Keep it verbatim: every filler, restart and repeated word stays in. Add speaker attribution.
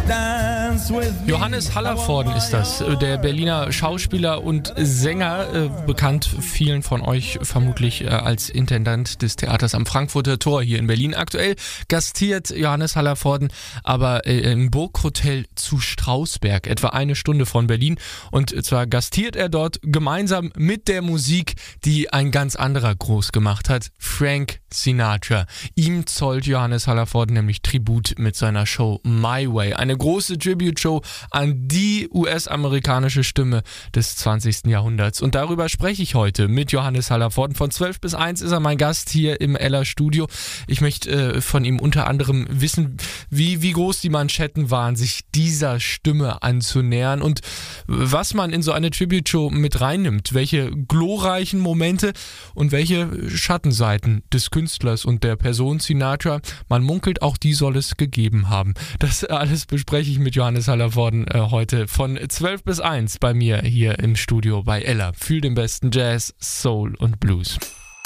Speaker 1: Johannes Hallervorden ist das, der Berliner Schauspieler und Sänger, äh, bekannt vielen von euch vermutlich äh, als Intendant des Theaters am Frankfurter Tor hier in Berlin. Aktuell gastiert Johannes Hallervorden aber äh, im Burghotel zu Strausberg, etwa eine Stunde von Berlin. Und zwar gastiert er dort gemeinsam mit der Musik, die ein ganz anderer groß gemacht hat, Frank Sinatra. Ihm zollt Johannes Hallervorden nämlich Tribut mit seiner Show My Way. Eine große Tribute-Show an die U S-amerikanische Stimme des zwanzigsten Jahrhunderts. Und darüber spreche ich heute mit Johannes Hallervorden. Von zwölf bis eins ist er mein Gast hier im Ella Studio. Ich möchte äh, von ihm unter anderem wissen, wie, wie groß die Manschetten waren, sich dieser Stimme anzunähern und was man in so eine Tribute-Show mit reinnimmt. Welche glorreichen Momente und welche Schattenseiten des Künstlers und der Person Sinatra. Man munkelt, auch die soll es gegeben haben. Das alles bespreche ich mit Johannes Hallervorden äh, heute von zwölf bis eins bei mir hier im Studio bei Ella. Für den besten Jazz, Soul und Blues.